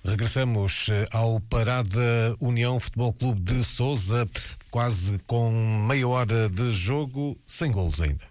Regressamos ao Parada União Futebol Clube de Sousa, quase com meia hora de jogo, sem golos ainda.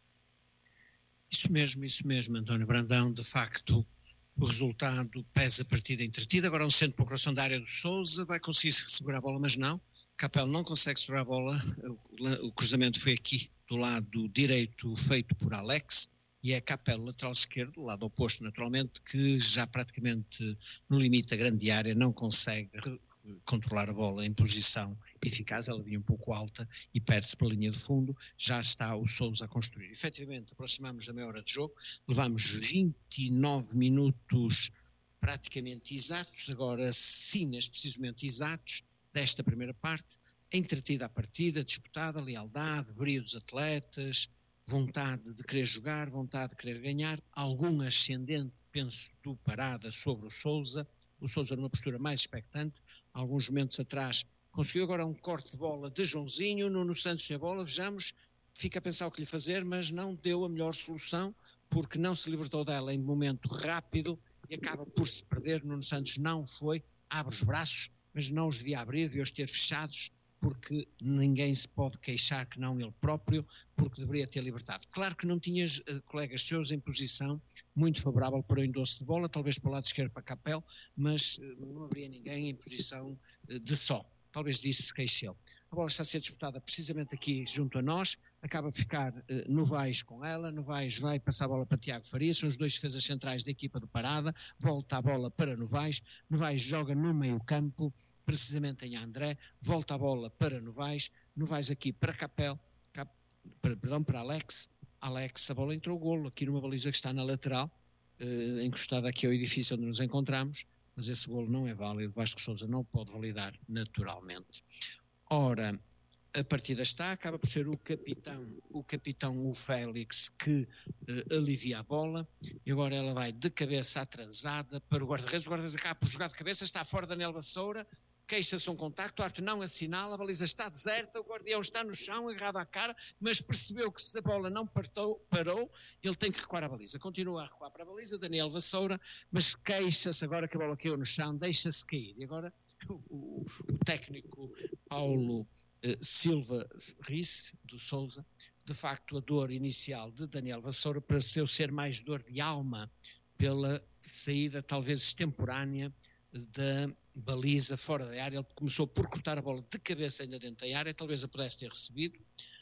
Isso mesmo, António Brandão. De facto, o resultado pesa a partida entretida. Agora um centro de procuração da área do Sousa, vai conseguir segurar a bola, mas não. Capel não consegue segurar a bola. O cruzamento foi aqui do lado direito, feito por Alex, e é Capel, lateral esquerdo, do lado oposto naturalmente, que já praticamente no limite da grande área não consegue controlar a bola em posição eficaz. Ela vinha um pouco alta e perde-se pela linha de fundo. Já está o Sousa a construir. Efetivamente, aproximamos da meia hora de jogo, levamos 29 minutos praticamente exatos, agora sim, neste preciso momento exatos, desta primeira parte, entretida a partida, disputada, lealdade, brio dos atletas, vontade de querer jogar, vontade de querer ganhar, algum ascendente, penso, do Parada sobre o Sousa numa postura mais expectante. Alguns momentos atrás conseguiu agora um corte de bola de Joãozinho, Nuno Santos sem a bola, vejamos, fica a pensar o que lhe fazer, mas não deu a melhor solução, porque não se libertou dela em momento rápido e acaba por se perder. Nuno Santos não foi, abre os braços, mas não os devia abrir, devia os ter fechados, porque ninguém se pode queixar que não ele próprio, porque deveria ter libertado. Claro que não tinhas colegas seus em posição muito favorável para o endosso de bola, talvez para o lado esquerdo para Capel, mas não haveria ninguém em posição de só. Talvez disso se queixe ele. A bola está a ser disputada precisamente aqui junto a nós, acaba a ficar Novaes com ela, Novaes vai passar a bola para Tiago Faria, são os dois defesas centrais da equipa do Parada, volta a bola para Novaes, Novaes joga no meio campo, precisamente em André, volta a bola para Novaes, Novaes aqui para Capel, para Alex, a bola entrou o golo, aqui numa baliza que está na lateral, encostada aqui ao edifício onde nos encontramos, mas esse golo não é válido, Vasco Sousa não o pode validar naturalmente. Ora, a partida acaba por ser o capitão, o Félix, que alivia a bola, e agora ela vai de cabeça atrasada para o guarda-redes acaba por jogar de cabeça, está fora Daniel Vassoura, queixa-se um contacto, o árbitro não assinala, a baliza está deserta, o guardião está no chão, agarrado à cara, mas percebeu que se a bola não parou, ele tem que recuar a baliza, continua a recuar para a baliza, Daniel Vassoura, mas queixa-se agora que a bola caiu no chão, deixa-se cair, e agora o técnico Paulo Silva Risse, do Sousa, de facto a dor inicial de Daniel Vassoura pareceu ser mais dor de alma pela saída talvez extemporânea da baliza fora da área. Ele começou por cortar a bola de cabeça ainda dentro da área, talvez a pudesse ter recebido.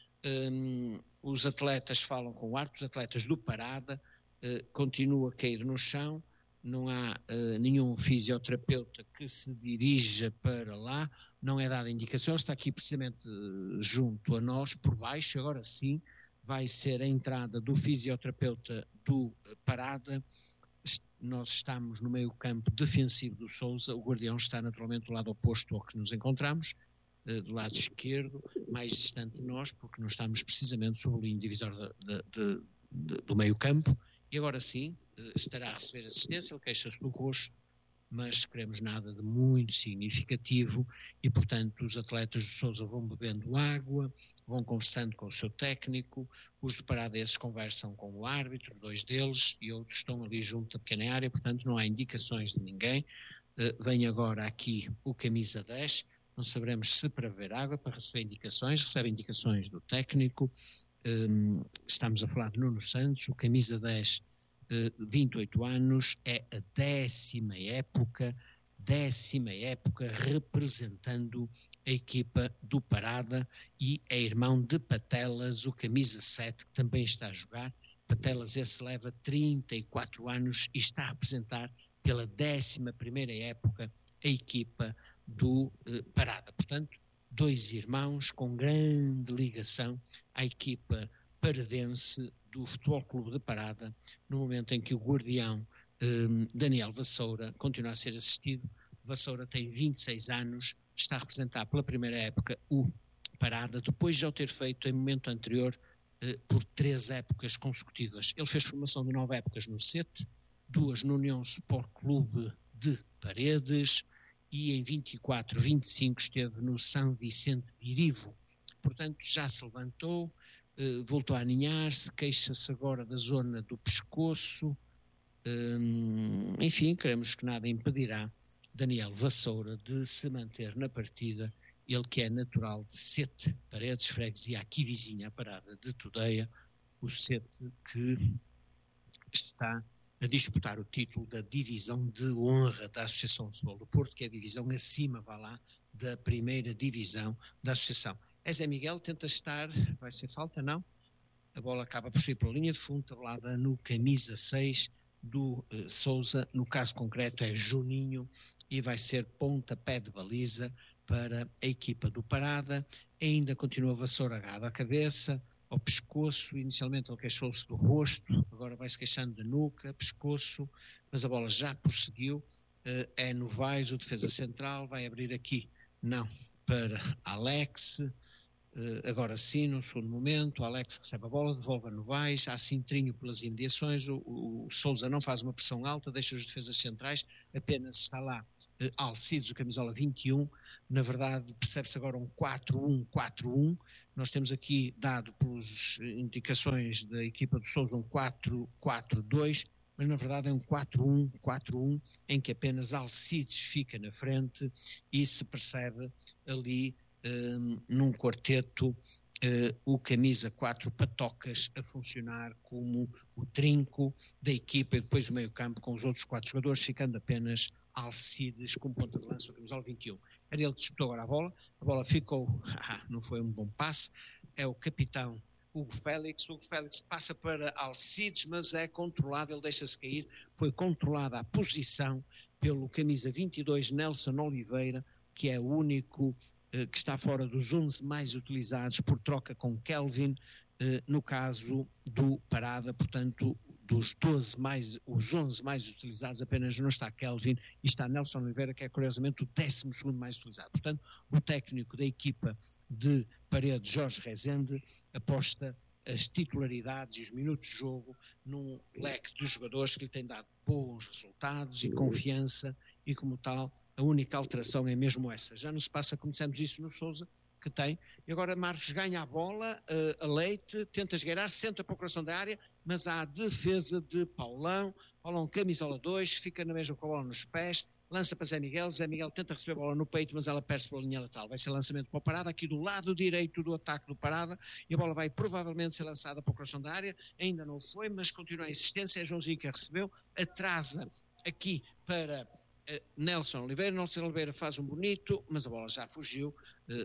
Os atletas falam com o árbitro, os atletas do Parada, continua a cair no chão, não há nenhum fisioterapeuta que se dirija para lá, não é dada indicação, ele está aqui precisamente junto a nós, por baixo. Agora sim vai ser a entrada do fisioterapeuta do Parada. Nós estamos no meio campo defensivo do Sousa, o guardião está naturalmente do lado oposto ao que nos encontramos, do lado esquerdo, mais distante de nós, porque não estamos precisamente sob o linho divisor do meio campo, e agora sim estará a receber assistência. Ele queixa-se do rosto, mas queremos nada de muito significativo, e portanto os atletas do Sousa vão bebendo água, vão conversando com o seu técnico, os de Parada esses conversam com o árbitro, dois deles, e outros estão ali junto da pequena área, portanto não há indicações de ninguém. Vem agora aqui o camisa 10, não saberemos se para beber água, para receber indicações, recebe indicações do técnico. Estamos a falar de Nuno Santos, o camisa 10, 28 anos, é a décima época representando a equipa do Parada, e é irmão de Patelas, o camisa 7, que também está a jogar. Patelas esse leva 34 anos e está a representar pela 11ª época a equipa do Parada. Portanto, dois irmãos com grande ligação à equipa paradense do Futebol Clube de Parada, no momento em que o guardião Daniel Vassoura continua a ser assistido. Vassoura tem 26 anos, está a representar pela primeira época o Parada, depois de já o ter feito em momento anterior por 3 épocas consecutivas. Ele fez formação de 9 épocas no SET, 2 no União Sport Clube de Paredes, e em 24, 25 esteve no São Vicente de Irivo. Portanto, já se levantou, voltou a aninhar-se, queixa-se agora da zona do pescoço. Enfim, queremos que nada impedirá Daniel Vassoura de se manter na partida, ele que é natural de Sete, Paredes, freguesia aqui vizinha à Parada de Tudeia, o Sete que está a disputar o título da divisão de honra da Associação de Futebol do Porto, que é a divisão acima, vá lá, da primeira divisão da Associação. Zé Miguel tenta estar, vai ser falta, não? A bola acaba por sair pela linha de fundo, tabelada no camisa 6 do Sousa, no caso concreto é Juninho, e vai ser pontapé de baliza para a equipa do Parada. Ainda continua Vassoura agarrado à cabeça, ao pescoço, inicialmente ele queixou-se do rosto, agora vai-se queixando da nuca, pescoço, mas a bola já prosseguiu, é Novaes, o defesa central, vai abrir aqui, não, para Alex, agora sim, no segundo momento, o Alex recebe a bola, devolve a Novaes, há Cintrinho pelas imediações, o Sousa não faz uma pressão alta, deixa os defesas centrais, apenas está lá Alcides, o camisola 21, na verdade percebe-se agora um 4-1-4-1, nós temos aqui dado pelas indicações da equipa do Sousa um 4-4-2, mas na verdade é um 4-1-4-1, em que apenas Alcides fica na frente e se percebe ali num quarteto o camisa 4 Patocas a funcionar como o trinco da equipa e depois o meio campo com os outros 4 jogadores, ficando apenas Alcides com ponta de lança, o camisola 21. Era ele que disputou agora a bola ficou, não foi um bom passe, é o capitão Hugo Félix passa para Alcides, mas é controlado, ele deixa-se cair, foi controlada a posição pelo camisa 22 Nelson Oliveira, que é o único que está fora dos 11 mais utilizados por troca com Kelvin, no caso do Parada, portanto, dos 12 os 11 mais utilizados, apenas não está Kelvin e está Nelson Oliveira, que é curiosamente o 12º mais utilizado. Portanto, o técnico da equipa de Paredes, Jorge Rezende, aposta as titularidades e os minutos de jogo num leque de jogadores que lhe tem dado bons resultados e confiança, e como tal, a única alteração é mesmo essa. Já não se passa como dissemos isso no Sousa, que tem, e agora Marcos ganha a bola, a Leite, tenta esgueirar, senta para o coração da área, mas há a defesa de Paulão camisola 2, fica na mesma com a bola nos pés, lança para Zé Miguel tenta receber a bola no peito, mas ela perde pela linha lateral, vai ser lançamento para o Parada, aqui do lado direito do ataque do Parada, e a bola vai provavelmente ser lançada para o coração da área, ainda não foi, mas continua a insistência, é Joãozinho que a recebeu, atrasa aqui para Nelson Oliveira faz um bonito, mas a bola já fugiu,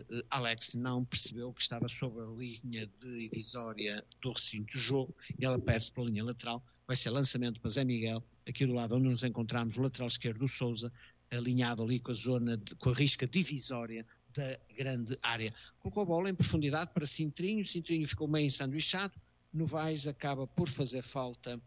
Alex não percebeu que estava sobre a linha divisória do recinto de jogo e ela perde-se pela linha lateral, vai ser lançamento para Zé Miguel, aqui do lado onde nos encontramos o lateral esquerdo do Sousa, alinhado ali com a zona, com a risca divisória da grande área. Colocou a bola em profundidade para Cintrinho ficou meio ensanduichado, Novaes acaba por fazer falta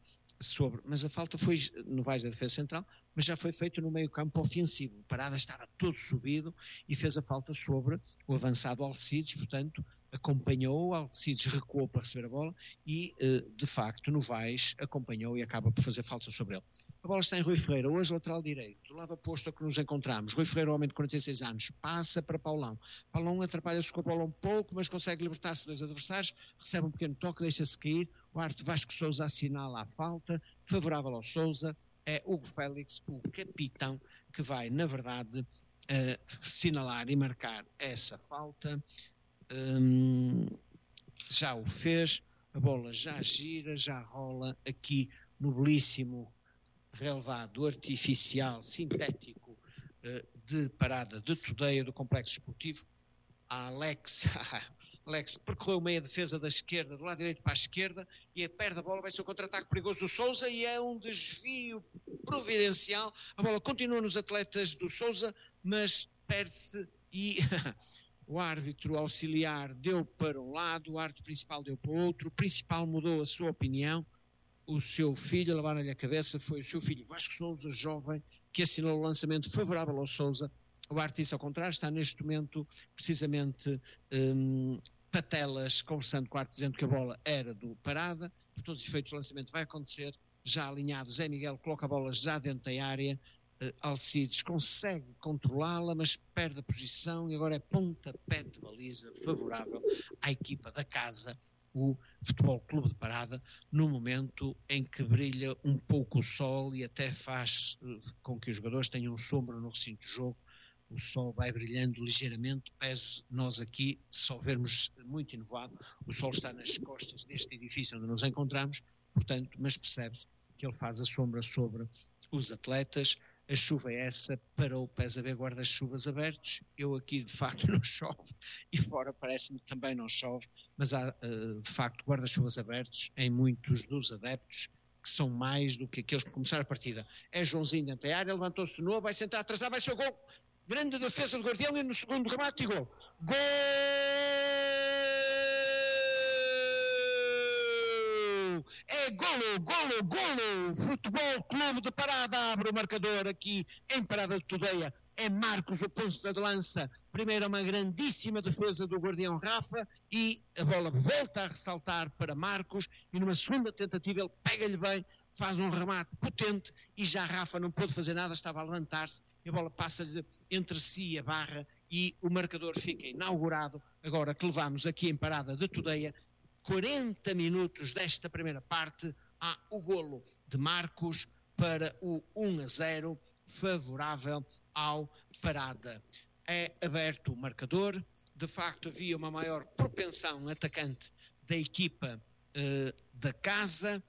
mas a falta foi Novaes da defesa central, mas já foi feito no meio campo ofensivo, o Parada estava todo subido e fez a falta sobre o avançado Alcides, portanto acompanhou, Alcides recuou para receber a bola e de facto Novaes acompanhou e acaba por fazer falta sobre ele. A bola está em Rui Ferreira, hoje lateral direito, do lado oposto a que nos encontramos, Rui Ferreira, homem de 46 anos, passa para Paulão atrapalha-se com a bola um pouco, mas consegue libertar-se dos adversários, recebe um pequeno toque, deixa-se cair, o Arte Vasco Sousa assinala a falta, favorável ao Sousa, é Hugo Félix, o capitão, que vai, na verdade, assinalar e marcar essa falta. Já o fez, a bola já gira, já rola aqui no belíssimo relevado artificial, sintético de Parada de Tudeia, do Complexo Esportivo. A Alex percorreu meia defesa da esquerda, do lado direito para a esquerda, e perde a bola, vai ser um contra-ataque perigoso do Sousa, e é um desvio providencial. A bola continua nos atletas do Sousa, mas perde-se e o árbitro auxiliar deu para um lado, o árbitro principal deu para o outro, o principal mudou a sua opinião, o seu filho, a lavar-lhe a cabeça, foi o seu filho Vasco Sousa, jovem, que assinou o lançamento favorável ao Sousa. O artista, ao contrário, está neste momento precisamente patelas, conversando com o Arte, dizendo que a bola era do Parada. Por todos os efeitos, o lançamento vai acontecer já alinhado. Zé Miguel coloca a bola já dentro da área. Alcides consegue controlá-la, mas perde a posição e agora é pontapé de baliza favorável à equipa da casa, o Futebol Clube de Parada, no momento em que brilha um pouco o sol e até faz com que os jogadores tenham sombra no recinto de jogo. O sol vai brilhando ligeiramente, pese nós aqui, se vermos muito enevoado, o sol está nas costas deste edifício onde nos encontramos, portanto, mas percebe-se que ele faz a sombra sobre os atletas. A chuva é essa, parou, pese a ver guarda-chuvas abertos. Eu aqui de facto não chove e fora parece-me que também não chove, mas há de facto guarda-chuvas abertos em muitos dos adeptos, que são mais do que aqueles que começaram a partida. É Joãozinho dentro da área, levantou-se de novo, vai sentar atrás, vai ser o gol. Grande defesa do Guardião e no segundo remate e gol. Gol! É golo! Futebol Clube de Parada abre o marcador aqui em Parada de Tudeia. É Marcos o ponto de lança. Primeiro uma grandíssima defesa do Guardião Rafa e a bola volta a ressaltar para Marcos e numa segunda tentativa ele pega-lhe bem, faz um remate potente e já Rafa não pôde fazer nada, estava a levantar-se e a bola passa-lhe entre si a barra e o marcador fica inaugurado. Agora que levamos aqui em Parada de Tudeia 40 minutos desta primeira parte, há o golo de Marcos para o 1-0 favorável ao Parada. É aberto o marcador, de facto havia uma maior propensão atacante da equipa da casa,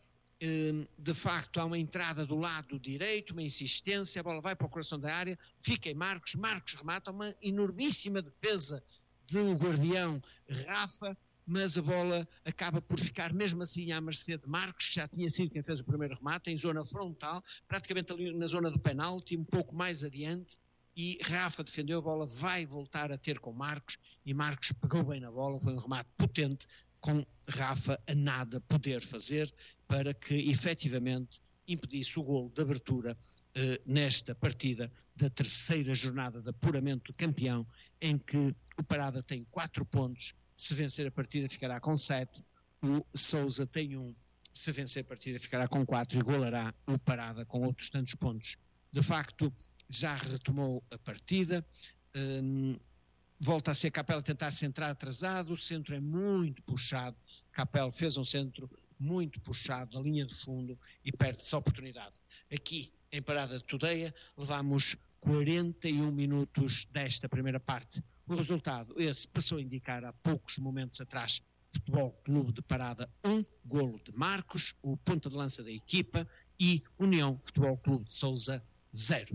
de facto há uma entrada do lado direito, uma insistência, a bola vai para o coração da área, fica em Marcos remata, uma enormíssima defesa do Guardião Rafa, mas a bola acaba por ficar mesmo assim à mercê de Marcos, que já tinha sido quem fez o primeiro remate, em zona frontal, praticamente ali na zona do penalti, um pouco mais adiante, e Rafa defendeu a bola, vai voltar a ter com Marcos, e Marcos pegou bem na bola, foi um remate potente, com Rafa a nada poder fazer, para que efetivamente impedisse o golo de abertura nesta partida da terceira jornada de apuramento do campeão, em que o Parada tem 4 pontos, se vencer a partida ficará com 7, o Sousa tem 1, se vencer a partida ficará com 4 e golará o Parada com outros tantos pontos. De facto, já retomou a partida, volta a ser Capela a tentar centrar atrasado, o centro é muito puxado, Capela fez um centro muito puxado da linha de fundo e perde-se a oportunidade. Aqui, em Parada de Tudeia, levamos 41 minutos desta primeira parte. O resultado, esse passou a indicar há poucos momentos atrás, Futebol Clube de Parada 1, golo de Marcos, o ponta de lança da equipa, e União Futebol Clube de Sousa 0.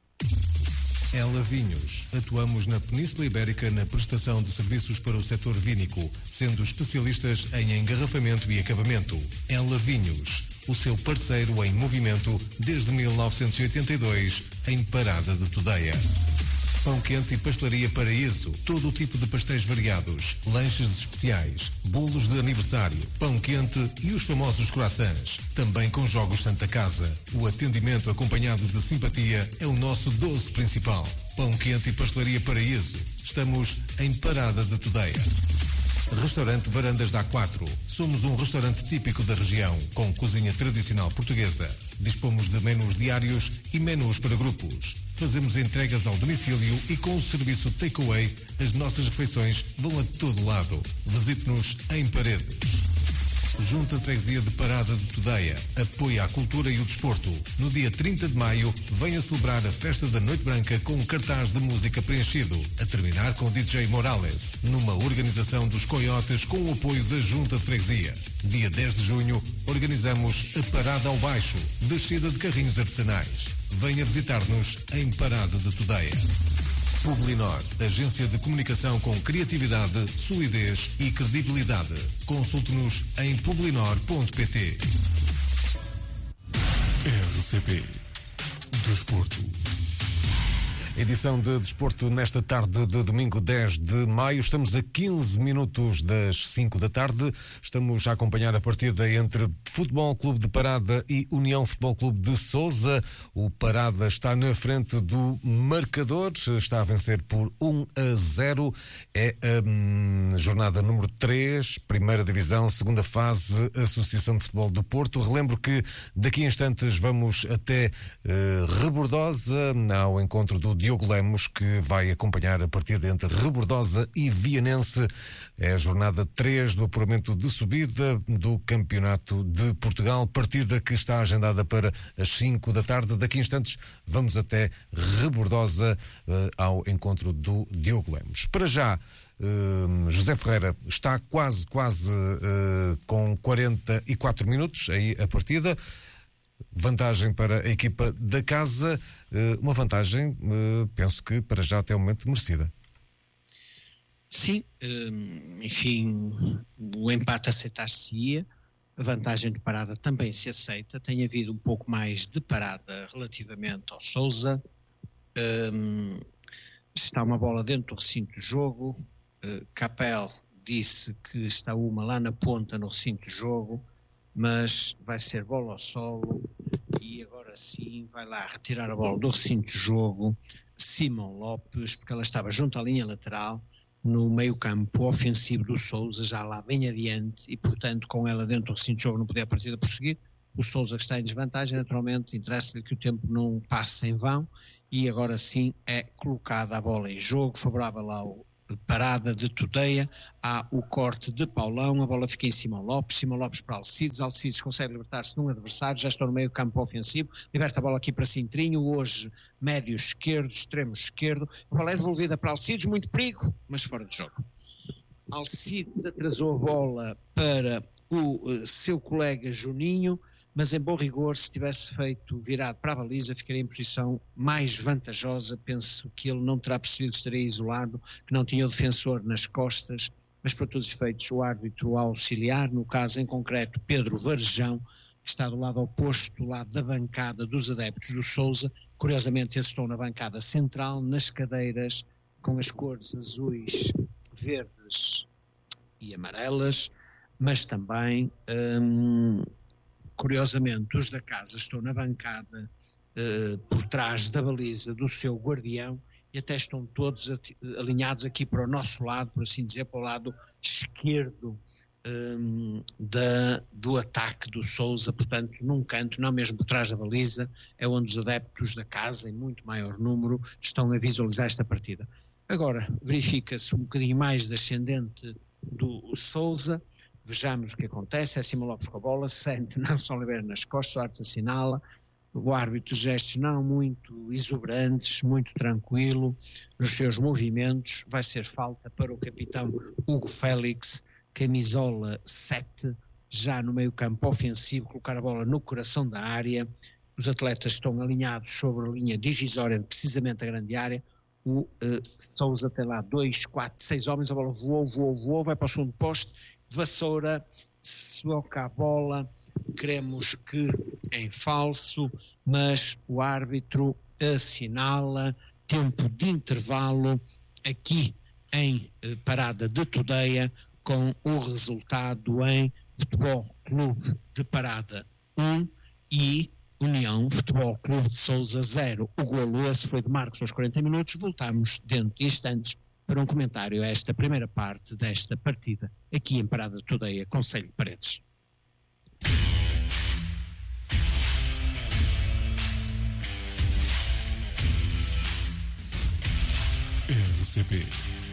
Ela Vinhos. Atuamos na Península Ibérica na prestação de serviços para o setor vínico, sendo especialistas em engarrafamento e acabamento. Ela Vinhos, o seu parceiro em movimento desde 1982, em Parada de Tudeia. Pão quente e pastelaria Paraíso. Todo o tipo de pastéis variados, lanches especiais, bolos de aniversário, pão quente e os famosos croissants. Também com jogos Santa Casa. O atendimento acompanhado de simpatia é o nosso doce principal. Pão quente e pastelaria Paraíso. Estamos em Parada de Tudeia. Restaurante Varandas da A4. Somos um restaurante típico da região, com cozinha tradicional portuguesa. Dispomos de menus diários e menus para grupos. Fazemos entregas ao domicílio e com o serviço takeaway, as nossas refeições vão a todo lado. Visite-nos em Paredes. Junta de Freguesia de Parada de Tudeia apoia a cultura e o desporto. No dia 30 de maio, venha celebrar a festa da Noite Branca com um cartaz de música preenchido, a terminar com DJ Morales, numa organização dos Coiotes com o apoio da Junta de Freguesia. Dia 10 de junho, organizamos a Parada ao Baixo, descida de carrinhos artesanais. Venha visitar-nos em Parada de Tudeia. Publinor, agência de comunicação com criatividade, solidez e credibilidade. Consulte-nos em publinor.pt. RCP Desporto. Edição de Desporto nesta tarde de domingo 10 de maio. Estamos a 15 minutos das 5 da tarde. Estamos a acompanhar a partida entre Futebol Clube de Parada e União Futebol Clube de Sousa. O Parada está na frente do marcador, está a vencer por 1-0. É a jornada número 3, primeira divisão, segunda fase, Associação de Futebol do Porto. Relembro que daqui a instantes vamos até Rebordosa, ao encontro do Diogo Lemos, que vai acompanhar a partida entre Rebordosa e Vianense. É a jornada 3 do apuramento de subida do Campeonato de Portugal, partida que está agendada para as 5 da tarde. Daqui a instantes vamos até Rebordosa, ao encontro do Diogo Lemos. Para já, José Ferreira está quase com 44 minutos aí a partida. Vantagem para a equipa da casa, uma vantagem, penso que para já até o momento merecida. Sim, enfim, o empate aceitar-se-ia, a vantagem de Parada também se aceita, tem havido um pouco mais de Parada relativamente ao Sousa, está uma bola dentro do recinto de jogo, Capel disse que está uma lá na ponta no recinto de jogo, mas vai ser bola ao solo e agora sim vai lá retirar a bola do recinto de jogo Simão Lopes, porque ela estava junto à linha lateral, no meio campo ofensivo do Sousa, já lá bem adiante, e portanto com ela dentro do recinto de jogo não podia a partida prosseguir. O Sousa, que está em desvantagem, naturalmente interessa-lhe que o tempo não passe em vão, e agora sim é colocada a bola em jogo, favorável ao Parada de Tudeia, há o corte de Paulão, a bola fica em Simão Lopes para Alcides consegue libertar-se de um adversário, já está no meio campo ofensivo, liberta a bola aqui para Cintrinho, hoje médio esquerdo, extremo esquerdo, a bola é devolvida para Alcides, muito perigo, mas fora de jogo. Alcides atrasou a bola para o seu colega Juninho, mas em bom rigor, se tivesse feito virado para a baliza, ficaria em posição mais vantajosa. Penso que ele não terá percebido que estaria isolado, que não tinha o defensor nas costas, mas para todos os efeitos o árbitro auxiliar, no caso em concreto Pedro Varejão, que está do lado oposto, do lado da bancada dos adeptos do Sousa. Curiosamente eles estão na bancada central, nas cadeiras com as cores azuis, verdes e amarelas, mas também... curiosamente, os da casa estão na bancada por trás da baliza do seu guardião e até estão todos alinhados aqui para o nosso lado, por assim dizer, para o lado esquerdo do ataque do Sousa, portanto, num canto, não mesmo por trás da baliza, é onde os adeptos da casa, em muito maior número, estão a visualizar esta partida. Agora, verifica-se um bocadinho mais descendente do Sousa. Vejamos o que acontece, é Simão Lopes com a bola, sente Nelson Oliveira nas costas, o árbitro assinala, o árbitro gestos não muito exuberantes, muito tranquilo nos seus movimentos, vai ser falta para o capitão Hugo Félix, camisola 7, já no meio campo ofensivo, colocar a bola no coração da área, os atletas estão alinhados sobre a linha divisória de precisamente a grande área, o Sousa tem lá 2, 4, 6 homens, a bola voou, vai para o segundo poste, Vassoura se toca a bola, queremos que em falso, mas o árbitro assinala tempo de intervalo aqui em Parada de Tudeia, com o resultado em Futebol Clube de Parada 1 e União Futebol Clube de Sousa 0. O golo esse foi de Marcos aos 40 minutos, voltamos dentro de instantes para um comentário a esta primeira parte desta partida, aqui em Parada de Tudeia, Concelho de Paredes. RCP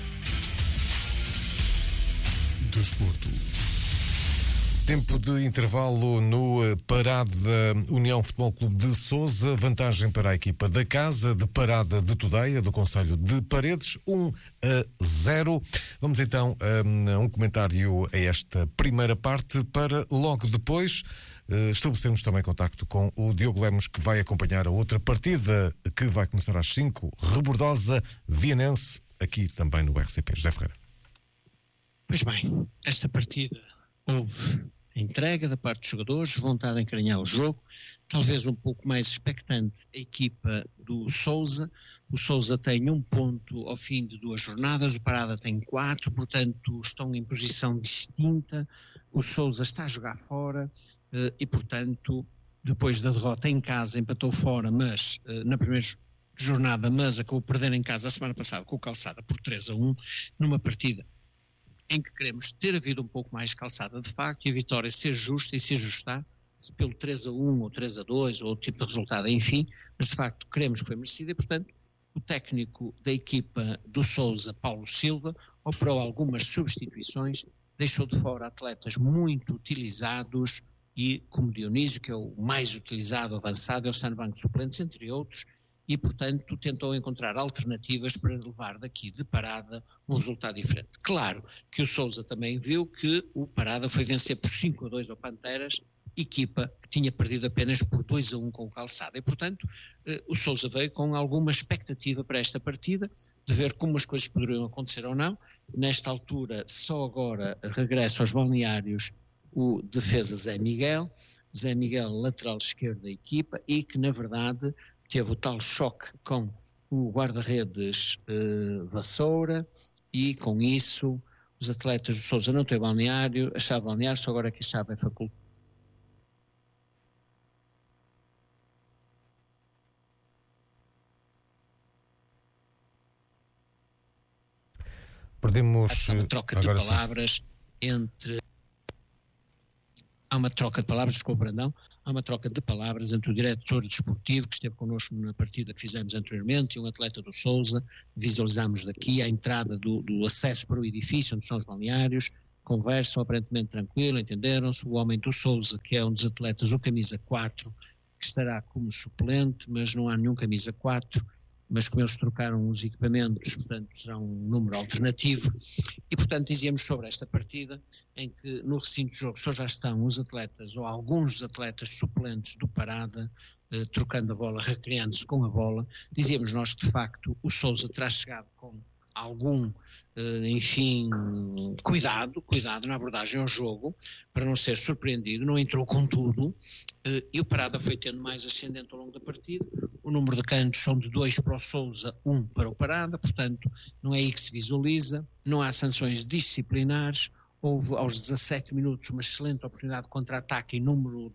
Desporto. Tempo de intervalo no Parada União Futebol Clube de Sousa, vantagem para a equipa da casa de Parada de Tudeia, do concelho de Paredes, 1-0. Vamos então a um comentário a esta primeira parte para logo depois estabelecermos também contacto com o Diogo Lemos, que vai acompanhar a outra partida que vai começar às 5, Rebordosa, Vianense, aqui também no RCP. José Ferreira. Pois bem, esta partida houve entrega da parte dos jogadores, vontade de encarinhar o jogo, talvez um pouco mais expectante a equipa do Sousa. O Sousa tem 1 ponto ao fim de 2 jornadas, o Parada tem 4, portanto estão em posição distinta. O Sousa está a jogar fora e, portanto, depois da derrota em casa, empatou fora, mas na primeira jornada, mas acabou perdendo em casa a semana passada com o Calçada por 3-1, numa partida em que queremos ter havido um pouco mais Calçada de facto, e a vitória ser justa e se ajustar pelo 3-1 ou 3-2 ou o tipo de resultado, enfim, mas de facto queremos que foi merecida e, portanto, o técnico da equipa do Sousa, Paulo Silva, operou algumas substituições, deixou de fora atletas muito utilizados e, como Dionísio, que é o mais utilizado, avançado, ele está no banco de suplentes, entre outros, e, portanto, tentou encontrar alternativas para levar daqui de Parada um resultado diferente. Claro que o Sousa também viu que o Parada foi vencer por 5-2 ao Panteras, equipa que tinha perdido apenas por 2-1 com o Calçada, e, portanto, o Sousa veio com alguma expectativa para esta partida, de ver como as coisas poderiam acontecer ou não. Nesta altura, só agora regressa aos balneários o defesa Zé Miguel, lateral esquerdo da equipa, e que, na verdade, teve o tal choque com o guarda-redes Vassoura, e com isso os atletas do Sousa não têm balneário, a chave balneário, só agora que a chave é facultativa. Perdemos Há uma troca de palavras entre... Há uma troca de palavras, desculpa, Brandão. Há uma troca de palavras entre o diretor desportivo, que esteve connosco na partida que fizemos anteriormente, e um atleta do Sousa. Visualizamos daqui a entrada do acesso para o edifício, onde são os balneários. Conversam aparentemente tranquilo, entenderam-se. O homem do Sousa, que é um dos atletas, o camisa 4, que estará como suplente, mas não há nenhum camisa 4. Mas como eles trocaram os equipamentos, portanto será um número alternativo, e portanto dizíamos sobre esta partida, em que no recinto de jogo só já estão os atletas, ou alguns dos atletas suplentes do Parada, trocando a bola, recriando-se com a bola. Dizíamos nós que de facto o Sousa terá chegado com algum, enfim, cuidado na abordagem ao jogo, para não ser surpreendido, não entrou com tudo, e o Parada foi tendo mais ascendente ao longo da partida. O número de cantos são de 2 para o Sousa, 1 para o Parada, portanto não é aí que se visualiza, não há sanções disciplinares. Houve aos 17 minutos uma excelente oportunidade de contra-ataque em número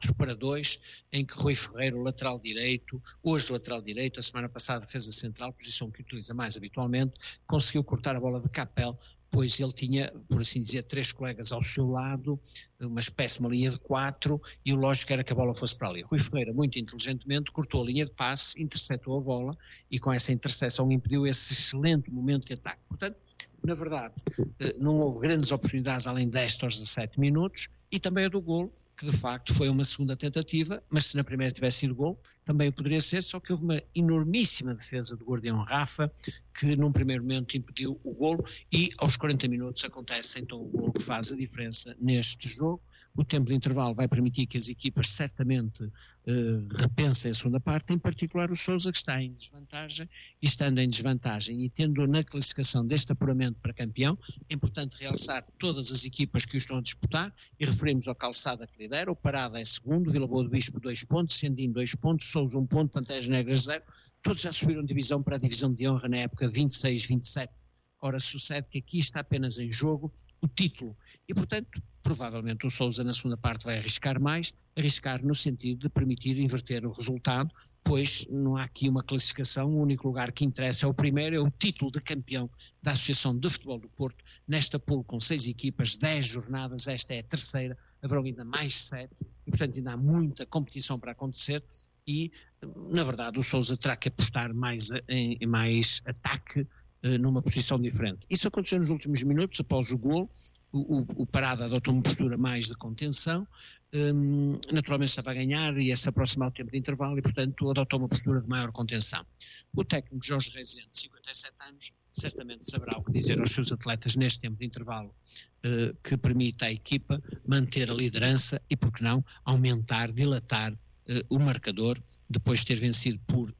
4-2, em que Rui Ferreira, lateral direito, hoje lateral direito, a semana passada defesa central, posição que utiliza mais habitualmente, conseguiu cortar a bola de Capel, pois ele tinha, por assim dizer, 3 colegas ao seu lado, uma espécie de uma linha de 4, e o lógico era que a bola fosse para ali. Rui Ferreira, muito inteligentemente, cortou a linha de passe, interceptou a bola, e com essa interseção impediu esse excelente momento de ataque. Portanto, na verdade, não houve grandes oportunidades além desta aos 17 minutos, e também a do golo, que de facto foi uma segunda tentativa, mas se na primeira tivesse sido golo, também o poderia ser, só que houve uma enormíssima defesa do guardião Rafa, que num primeiro momento impediu o golo, e aos 40 minutos acontece então o golo que faz a diferença neste jogo. O tempo de intervalo vai permitir que as equipas certamente repensem a segunda parte, em particular o Sousa, que está em desvantagem, e estando em desvantagem e tendo na classificação deste apuramento para campeão, é importante realçar todas as equipas que o estão a disputar, e referimos ao Calçada, que lidera, o Parada é segundo, Vila Boa do Bispo 2 pontos, Sendinho 2 pontos, Sousa 1 ponto, Panteras Negras 0, todos já subiram divisão para a divisão de honra na época 26-27. Ora, sucede que aqui está apenas em jogo o título, e portanto provavelmente o Sousa na segunda parte vai arriscar mais, arriscar no sentido de permitir inverter o resultado, pois não há aqui uma classificação, o único lugar que interessa é o primeiro, é o título de campeão da Associação de Futebol do Porto, nesta pool com 6 equipas, 10 jornadas, esta é a terceira, haverão ainda mais 7, e portanto ainda há muita competição para acontecer, e na verdade o Sousa terá que apostar em mais ataque, numa posição diferente. Isso aconteceu nos últimos minutos, após o golo. O Parada adotou uma postura mais de contenção, naturalmente estava a ganhar e a se aproximar o tempo de intervalo, e portanto adotou uma postura de maior contenção. O técnico Jorge Rezende, de 57 anos, certamente saberá o que dizer aos seus atletas neste tempo de intervalo, que permita à equipa manter a liderança e, por que não, aumentar, dilatar o marcador, depois de ter vencido por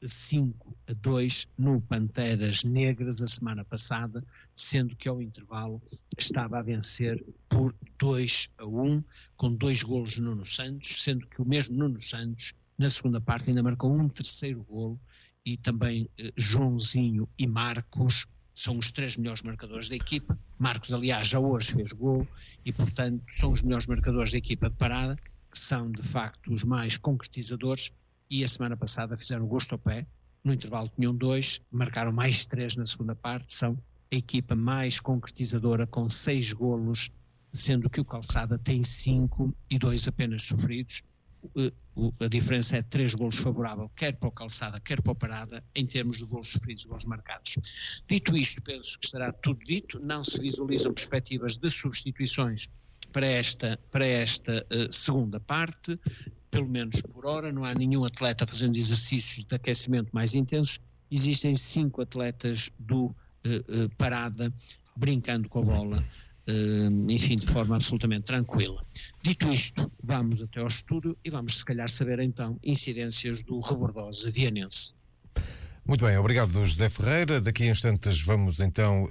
5-2 no Panteras Negras a semana passada, sendo que ao intervalo estava a vencer por 2-1, com 2 golos de Nuno Santos, sendo que o mesmo Nuno Santos, na segunda parte, ainda marcou um terceiro golo, e também Joãozinho e Marcos são os 3 melhores marcadores da equipa. Marcos, aliás, já hoje fez golo, e portanto são os melhores marcadores da equipa de Parada, que são de facto os mais concretizadores, e a semana passada fizeram gosto ao pé, no intervalo tinham 2, marcaram mais 3 na segunda parte, são a equipa mais concretizadora com 6 golos, sendo que o Calçada tem 5 e 2 apenas sofridos. A diferença é 3 golos favorável, quer para o Calçada, quer para o Parada, em termos de golos sofridos e golos marcados. Dito isto, penso que estará tudo dito, não se visualizam perspectivas de substituições para esta segunda parte, pelo menos por hora, não há nenhum atleta fazendo exercícios de aquecimento mais intensos, existem 5 atletas do Parada brincando com a bola, enfim, de forma absolutamente tranquila. Dito isto, vamos até ao estúdio e vamos se calhar saber então incidências do Rebordosa Vianense. Muito bem, obrigado José Ferreira. Daqui a instantes vamos então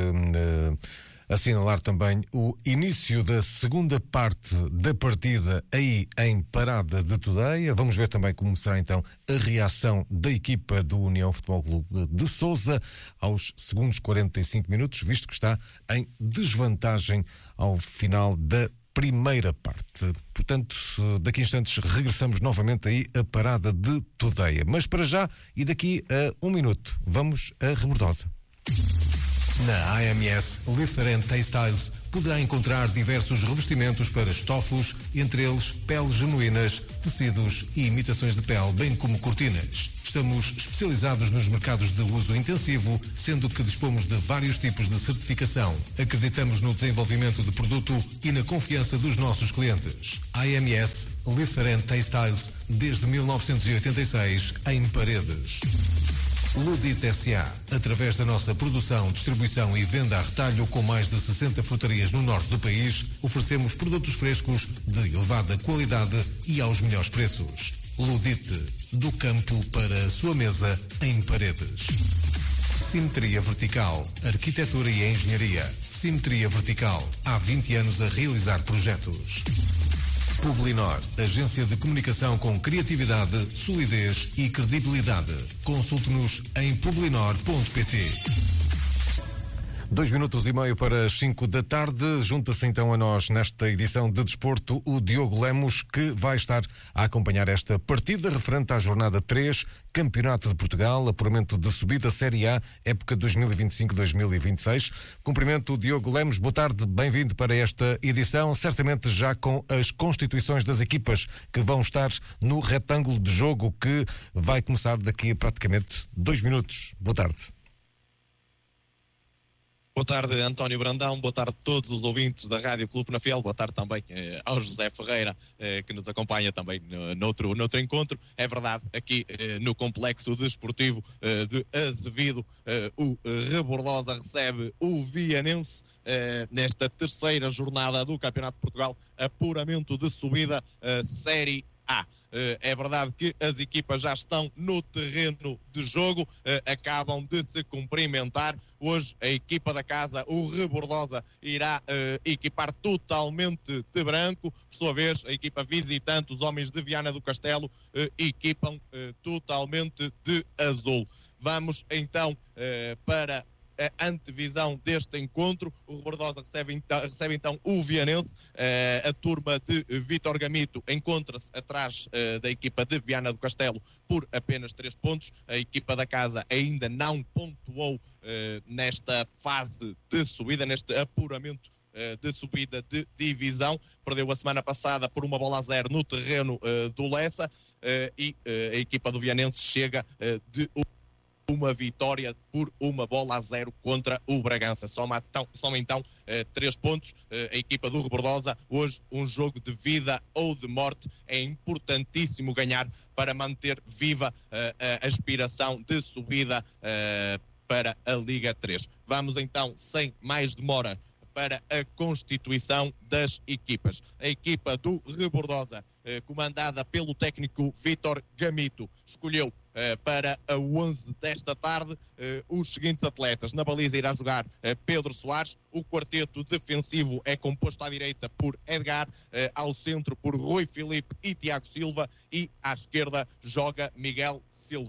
assinalar também o início da segunda parte da partida aí em Parada de Tudeia. Vamos ver também como será então a reação da equipa do União Futebol Clube de Sousa aos segundos 45 minutos, visto que está em desvantagem ao final da primeira parte. Portanto, daqui a instantes regressamos novamente aí a Parada de Tudeia. Mas para já, e daqui a 1 minuto, vamos a Rebordosa. Na AMS Lifter & Textiles poderá encontrar diversos revestimentos para estofos, entre eles peles genuínas, tecidos e imitações de pele, bem como cortinas. Estamos especializados nos mercados de uso intensivo, sendo que dispomos de vários tipos de certificação. Acreditamos no desenvolvimento de produto e na confiança dos nossos clientes. AMS Lifter & Textiles, desde 1986, em Paredes. Ludite S.A. Através da nossa produção, distribuição e venda a retalho com mais de 60 frutarias no norte do país, oferecemos produtos frescos de elevada qualidade e aos melhores preços. Ludite, do campo para a sua mesa, em Paredes. Simetria Vertical, Arquitetura e Engenharia. Simetria Vertical, há 20 anos a realizar projetos. Publinor, agência de comunicação com criatividade, solidez e credibilidade. Consulte-nos em publinor.pt. 2 minutos e meio para as 5 da tarde. Junta-se então a nós nesta edição de Desporto o Diogo Lemos, que vai estar a acompanhar esta partida referente à jornada 3, Campeonato de Portugal, apuramento de subida Série A, época 2025-2026. Cumprimento o Diogo Lemos, boa tarde, bem-vindo para esta edição, certamente já com as constituições das equipas que vão estar no retângulo de jogo que vai começar daqui a praticamente 2 minutos. Boa tarde. Boa tarde, António Brandão, boa tarde a todos os ouvintes da Rádio Clube Penafiel, boa tarde também ao José Ferreira, que nos acompanha também noutro encontro. É verdade, aqui no Complexo Desportivo de Azevedo, o Rebordosa recebe o Vianense nesta terceira jornada do Campeonato de Portugal, apuramento de subida Série A. É verdade que as equipas já estão no terreno de jogo, acabam de se cumprimentar. Hoje a equipa da casa, o Rebordosa, irá equipar totalmente de branco. Por sua vez, a equipa visitante, os homens de Viana do Castelo, equipam totalmente de azul. Vamos então para a antevisão deste encontro. O Rebordosa recebe então o Vianense. A turma de Vítor Gamito encontra-se atrás da equipa de Viana do Castelo por apenas 3 pontos. A equipa da casa ainda não pontuou nesta fase de subida, neste apuramento de subida de divisão. Perdeu a semana passada por 1-0 no terreno do Lessa, e a equipa do Vianense chega de uma vitória por 1-0 contra o Bragança. Soma então 3 pontos. A equipa do Rebordosa, hoje um jogo de vida ou de morte. É importantíssimo ganhar para manter viva a aspiração de subida para a Liga 3. Vamos então, sem mais demora, para a constituição das equipas. A equipa do Rebordosa, comandada pelo técnico Vítor Gamito, escolheu para a 11 desta tarde os seguintes atletas. Na baliza irá jogar Pedro Soares. O quarteto defensivo é composto à direita por Edgar, ao centro por Rui Filipe e Tiago Silva, e à esquerda joga Miguel Silva.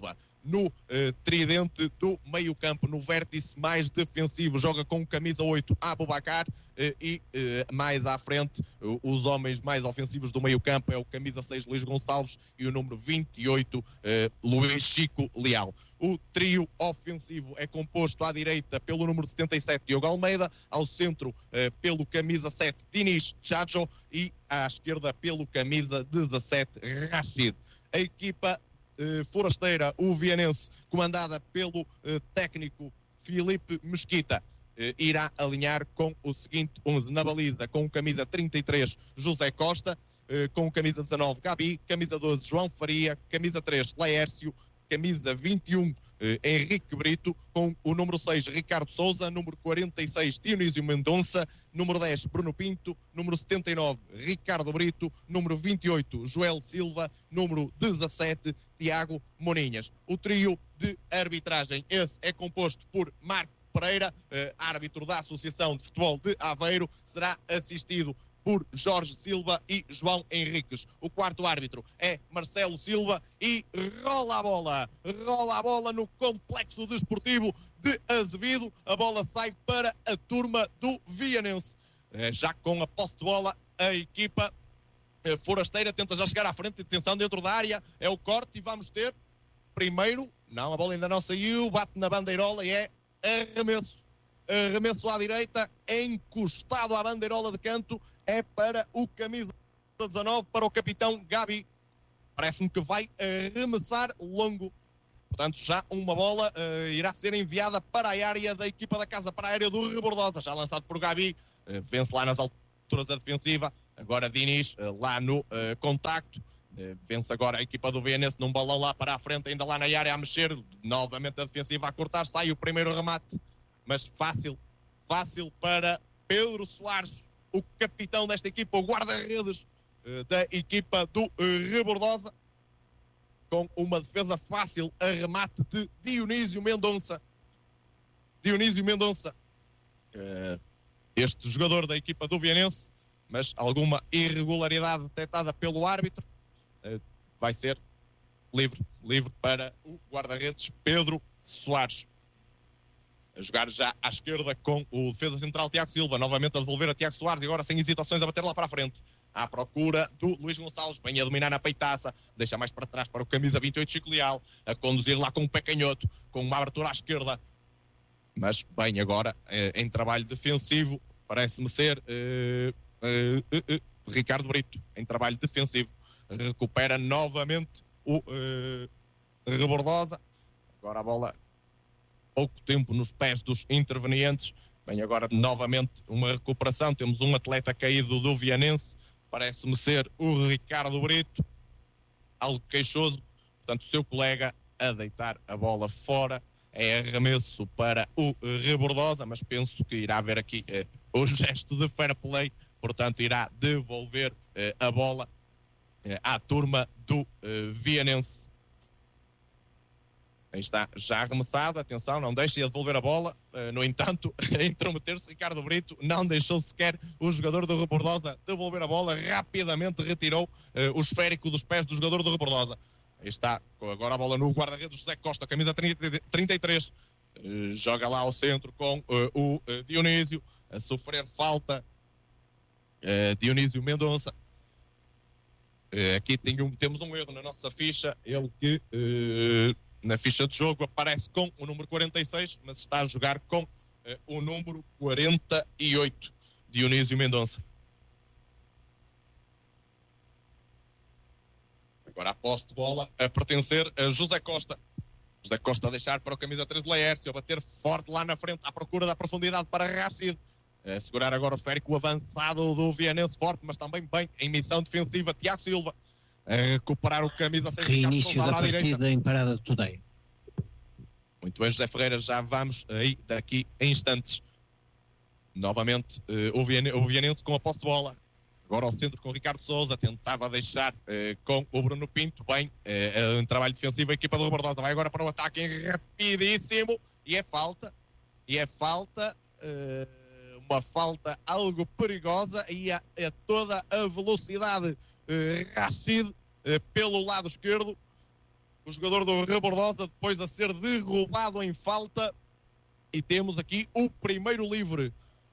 no tridente do meio campo, no vértice mais defensivo. Joga com camisa 8 Aboubakar e mais à frente os homens mais ofensivos do meio campo é o camisa 6 Luís Gonçalves e o número 28 Luís Chico Leal. O trio ofensivo é composto à direita pelo número 77 Diogo Almeida, ao centro pelo camisa 7 Diniz Chacho e à esquerda pelo camisa 17 Rachid. A equipa forasteira, o Vianense, comandada pelo técnico Filipe Mesquita, irá alinhar com o seguinte 11 na baliza, com camisa 33 José Costa, com camisa 19 Gabi, camisa 12 João Faria, camisa 3 Laércio, camisa 21 Henrique Brito, com o número 6 Ricardo Souza, número 46 Dionísio Mendonça, número 10 Bruno Pinto, número 79 Ricardo Brito, número 28 Joel Silva, número 17 Tiago Moninhas. O trio de arbitragem, esse é composto por Marco Pereira, árbitro da Associação de Futebol de Aveiro, será assistido por Jorge Silva e João Henriques. O quarto árbitro é Marcelo Silva e rola a bola no complexo desportivo de Azevedo. A bola sai para a turma do Vianense. Já com a posse de bola, a equipa forasteira tenta já chegar à frente. Atenção, dentro da área é o corte e vamos ter primeiro, não, a bola ainda não saiu, bate na bandeirola e é arremesso à direita, encostado à bandeirola de canto, é para o camisa 19, para o capitão Gabi. Parece-me que vai arremessar longo. Portanto, já uma bola irá ser enviada para a área da equipa da casa, para a área do Rebordosa, já lançado por Gabi, vence lá nas alturas da defensiva. Agora Diniz lá no contacto, vence agora a equipa do Vianense num balão lá para a frente, ainda lá na área a mexer, novamente a defensiva a cortar, sai o primeiro remate, mas fácil para Pedro Soares, o capitão desta equipa, o guarda-redes da equipa do Rebordosa, com uma defesa fácil a remate de Dionísio Mendonça. Este jogador da equipa do Vianense, mas alguma irregularidade detectada pelo árbitro, vai ser livre para o guarda-redes Pedro Soares. A jogar já à esquerda com o defesa central Tiago Silva, novamente a devolver a Tiago Soares e agora sem hesitações a bater lá para a frente. À procura do Luís Gonçalves, vem a dominar na peitaça, deixa mais para trás para o camisa 28 Chico Leal, a conduzir lá com um pé canhoto, com uma abertura à esquerda, mas bem agora em trabalho defensivo, parece-me ser Ricardo Brito, em trabalho defensivo, recupera novamente o Rebordosa, agora a bola pouco tempo nos pés dos intervenientes, vem agora novamente uma recuperação, temos um atleta caído do Vianense, parece-me ser o Ricardo Brito, algo queixoso, portanto o seu colega a deitar a bola fora, é arremesso para o Rebordosa, mas penso que irá haver aqui o gesto de fair play, portanto irá devolver a bola à turma do Vianense. Aí está já arremessado, atenção, não deixa de devolver a bola, no entanto, a intrometer-se Ricardo Brito, não deixou sequer o jogador do Rebordosa devolver a bola, rapidamente retirou o esférico dos pés do jogador do Rebordosa. Aí está, agora a bola no guarda-redes José Costa, camisa 33, joga lá ao centro com o Dionísio, a sofrer falta, Dionísio Mendonça. Aqui temos um erro na nossa ficha, ele que na ficha de jogo aparece com o número 46, mas está a jogar com o número 48, Dionísio Mendonça. Agora a posse de bola a pertencer a José Costa. José Costa a deixar para o camisa 3 de Laércio, a bater forte lá na frente, à procura da profundidade para Rachid. A segurar agora o esférico avançado do Vianense, forte, mas também bem em missão defensiva, Tiago Silva. A recuperar o camisa 6 reinício da partida em parada today. Muito bem, José Ferreira, já vamos aí daqui a instantes. Novamente o Vianense com a posse de bola, agora ao centro com o Ricardo Souza, tentava deixar com o Bruno Pinto, bem em trabalho defensivo, a equipa do Rebordosa vai agora para o ataque rapidíssimo e é falta, uma falta algo perigosa e a toda a velocidade Rachid pelo lado esquerdo, o jogador do Rebordosa, depois a ser derrubado em falta. E temos aqui o primeiro livre.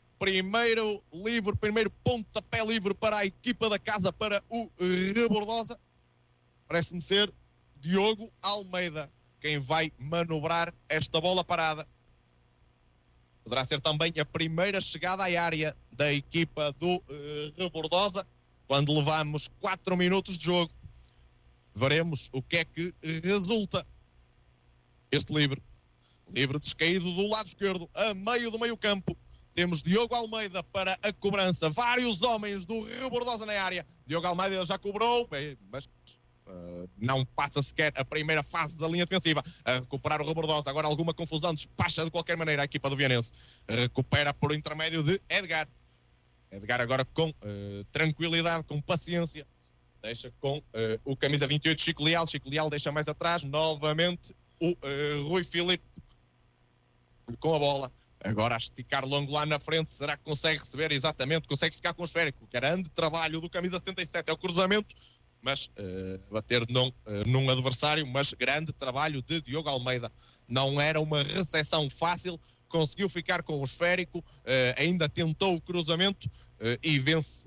Primeiro pontapé livre para a equipa da casa, para o Rebordosa. Parece-me ser Diogo Almeida quem vai manobrar esta bola parada. Poderá ser também a primeira chegada à área da equipa do Rebordosa, quando levamos 4 minutos de jogo. Veremos o que é que resulta. Este livre descaído do lado esquerdo, a meio do meio campo. Temos Diogo Almeida para a cobrança. Vários homens do Rebordosa na área. Diogo Almeida já cobrou, mas não passa sequer a primeira fase da linha defensiva. A recuperar o Rebordosa. Agora alguma confusão, despacha de qualquer maneira a equipa do Vianense. Recupera por intermédio de Edgar. Edgar agora com tranquilidade, com paciência. Deixa com o camisa 28, Chico Leal. Chico Leal deixa mais atrás. Novamente o Rui Filipe com a bola. Agora a esticar longo lá na frente. Será que consegue receber? Exatamente, consegue ficar com o esférico. Grande trabalho do camisa 77. É o cruzamento, mas bater num adversário. Mas grande trabalho de Diogo Almeida. Não era uma recepção fácil. Conseguiu ficar com o esférico. Ainda tentou o cruzamento e vence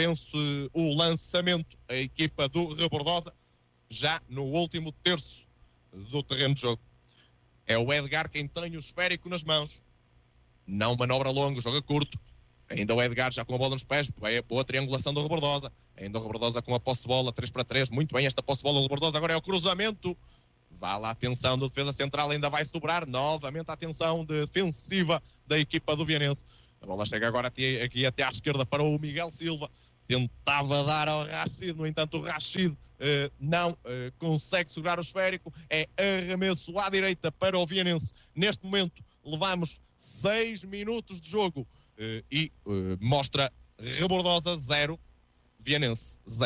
o lançamento a equipa do Rebordosa. Já no último terço do terreno de jogo. É o Edgar quem tem o esférico nas mãos. Não manobra longo, joga curto. Ainda o Edgar já com a bola nos pés. Boa triangulação do Rebordosa. Ainda o Rebordosa com a posse de bola, 3-3. Muito bem esta posse de bola do Rebordosa. Agora é o cruzamento. Vá lá a atenção do defesa central. Ainda vai sobrar novamente a atenção defensiva da equipa do Vianense. A bola chega agora aqui até à esquerda para o Miguel Silva. Tentava dar ao Rachid, no entanto o Rachid não consegue segurar o esférico. É arremesso à direita para o Vianense. Neste momento levamos 6 minutos de jogo e mostra Rebordosa 0, Vianense 0.